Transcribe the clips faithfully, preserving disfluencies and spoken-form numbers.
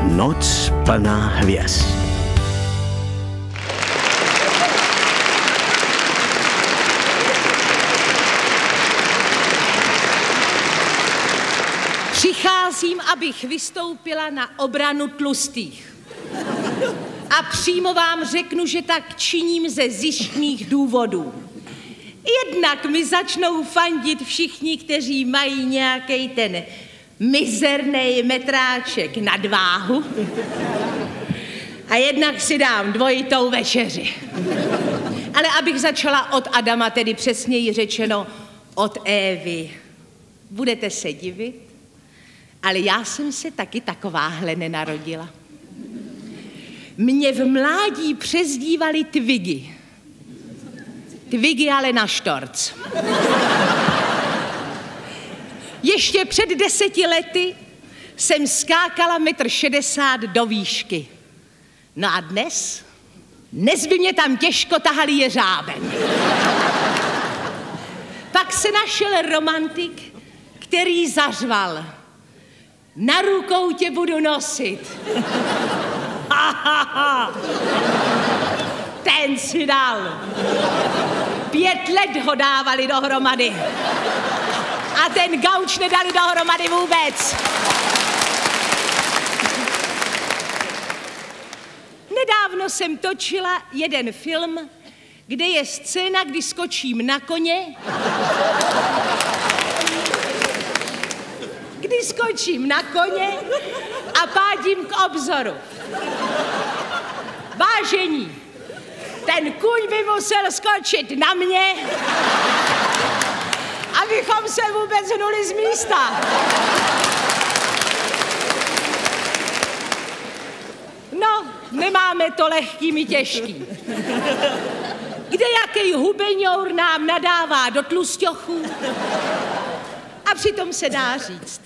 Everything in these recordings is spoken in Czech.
Noc plná hvězd. Přicházím, abych vystoupila na obranu tlustých. A přímo vám řeknu, že tak činím ze zištných důvodů. Jednak mi začnou fandit všichni, kteří mají nějaký ten mizerný metráček nadváhu. A jednak si dám dvojitou večeři. Ale abych začala od Adama, tedy přesněji řečeno od Évy. Budete se divit, ale já jsem se taky takováhle nenarodila. Mě v mládí přezdívali Twiggy. Twiggy ale na štorc. Ještě před deseti lety jsem skákala metr šedesát do výšky. No a dnes? Dnes by mě tam těžko tahali jeřábem. Pak se našel romantik, který zařval. Na rukou tě budu nosit. Ha, ha, ha. Ten si dal. Pět let ho dávali dohromady. A ten gauč nedali dohromady vůbec. Nedávno jsem točila jeden film, kde je scéna, kdy skočím na koně. Kdy skočím na koně a pádím k obzoru. Vážení, ten kůň by musel skočit na mě, abychom se vůbec hnuli z místa. No, nemáme to lehký, my těžký. Kdejaký hubeňour nám nadává do tlusťochů a přitom se dá říct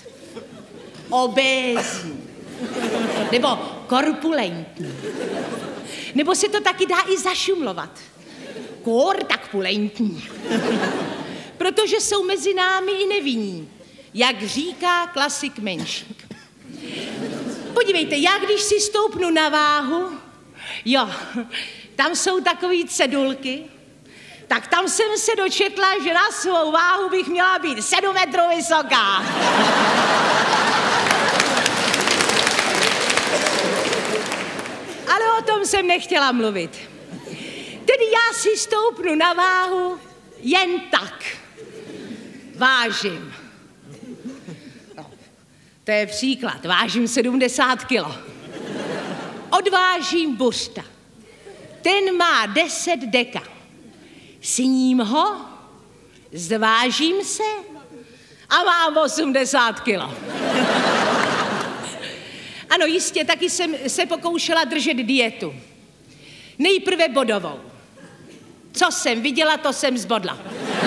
obézní nebo korpulentní. Nebo se to taky dá i zašumlovat. Kor tak pulentní. Protože jsou mezi námi i nevinní, jak říká klasik Menšík. Podívejte, já když si stoupnu na váhu, jo, tam jsou takový cedulky, tak tam jsem se dočetla, že na svou váhu bych měla být sedm metrů vysoká. Ale o tom jsem nechtěla mluvit. Tedy já si stoupnu na váhu jen tak. Vážím. No, to je příklad. Vážím sedmdesát kilo. Odvážím buřta. Ten má deset deka. Sním ho, zvážím se a mám osmdesát kilo. Ano, jistě, taky jsem se pokoušela držet dietu. Nejprve bodovou. Co jsem viděla, to jsem zbodla.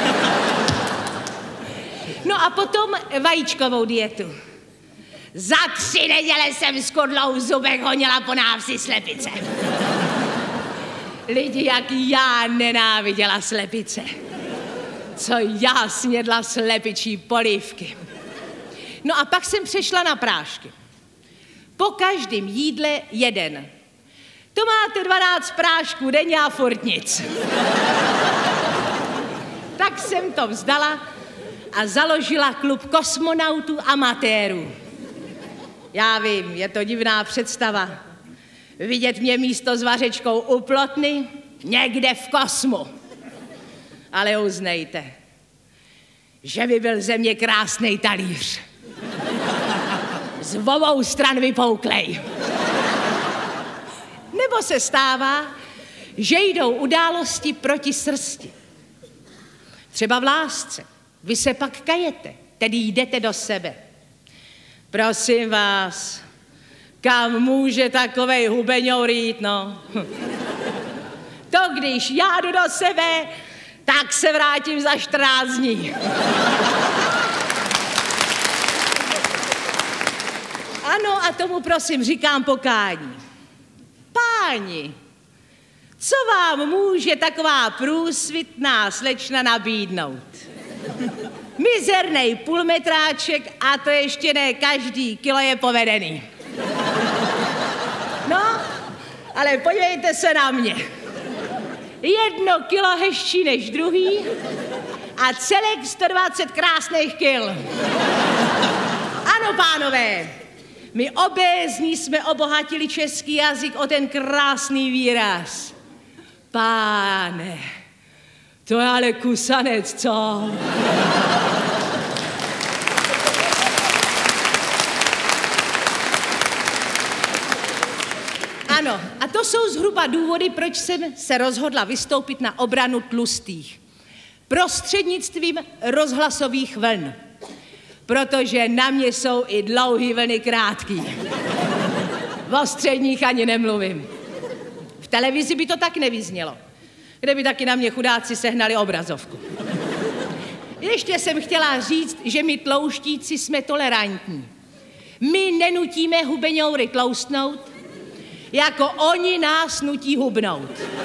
No a potom vajíčkovou dietu. Za tři neděle jsem s kodlou v zubech honila po návsi slepice. Lidi, jak já nenáviděla slepice. Co já snědla slepičí polívky. No a pak jsem přešla na prášky. Po každém jídle jeden. To máte dvanáct prášků denně a furt nic. Tak jsem to vzdala a založila klub kosmonautů amatérů. Já vím, je to divná představa. Vidět mě místo s vařečkou u plotny někde v kosmu. Ale uznejte, že by byl ze mě krásnej talíř. Z obou stran vypouklej. Nebo se stává, že jdou události proti srsti. Třeba v lásce. Vy se pak kajete, tedy jdete do sebe. Prosím vás, kam může takovej hubeňour jít, no? To, když já jdu do sebe, tak se vrátím za čtrnáct dní. Ano, a tomu prosím říkám pokání. Páni, co vám může taková průsvitná slečna nabídnout? Mizernej půlmetráček a to ještě ne každý kilo je povedený. Ale podívejte se na mě. Jedno kilo hezčí než druhý a celek sto dvacet krásných kil. Ano, pánové, my obézní jsme obohatili český jazyk o ten krásný výraz. Páne, to je ale kusanec, co? Ano, a to jsou zhruba důvody, proč jsem se rozhodla vystoupit na obranu tlustých. Prostřednictvím rozhlasových vln. Protože na mě jsou i dlouhý vlny krátký. O středních ani nemluvím. V televizi by to tak nevyznělo. Kde by taky na mě chudáci sehnali obrazovku. Ještě jsem chtěla říct, že my tlouštíci jsme tolerantní. My nenutíme hubeňoury tloustnout, jako oni nás nutí hubnout.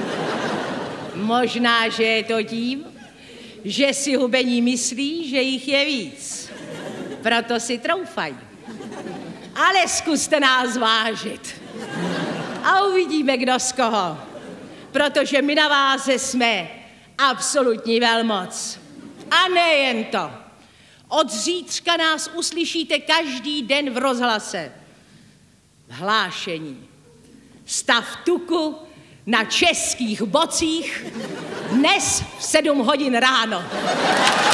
Možná, že je to tím, že si hubení myslí, že jich je víc. Proto si troufají. Ale zkuste nás vážit. A uvidíme, kdo z koho. Protože my na váze jsme absolutní velmoc. A nejen to. Od zítřka nás uslyšíte každý den v rozhlase. Hlášení. Stav tuku na českých bocích dnes v sedm hodin ráno.